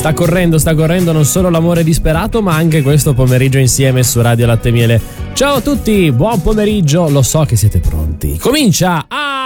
Sta correndo non solo l'amore disperato, ma anche questo pomeriggio insieme su Radio Latte e Miele. Ciao a tutti, buon pomeriggio, lo so che siete pronti. Comincia!